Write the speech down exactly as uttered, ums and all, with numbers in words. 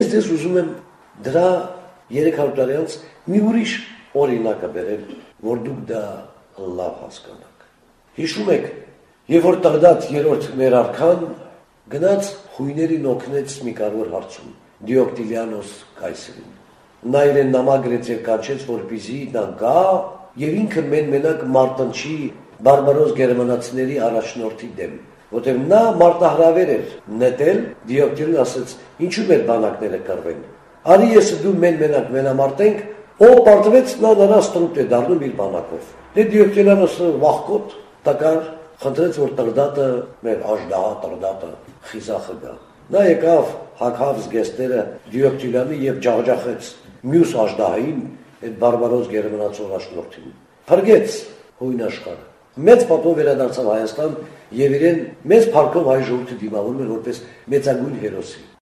Ես ուզում եմ դրա երեք հարյուր տարի անց մի ուրիշ օրինակը բերել, որ դուք դա լավ հասկանաք։ Հիշում եք, երբ որ Տղդատ երրորդ ներարքան գնաց խույներին օգնեց մի կարևոր հարցում Դիոկտիվիանոս կայսրին։ Նա իրեն նամագրեց եւ կանչեց, որպեսզի նա գա եւ ինքը մեն-մենակ մարտնչի բարբարոս գերմանացիների առաջնորդի դեմ, որտեղ նա մարտահրավեր էր նետել, Դիոկտիվիանոսն ասաց. «Ինչու մեր բանակները կռվեն։ Արի ես դու մեն-մենակ մենամարտենք», ով պարտվեց նա նրա ստրուտ է դառնում իր բանակով։ Դե Դիոկտիվիանոսը վախկոտ տկար խնդրեց, որ Տղդատը մեր աժդահա Տղդատը խիզախը գա։ Նա եկավ հագավ զգեստները Դիոկտիվիանոսի եւ ջախջախեց մյուս աժդահային այդ բարբարոս գերմանացի առաջնորդին։ Փրկեց հույն աշխարհը։ Մեծ պատով վերադարձավ Հայաստան եւ իրեն մեծ փառքով հայ ժողովուրդը դիմավորում էր որպես մեծագույն հերոսի։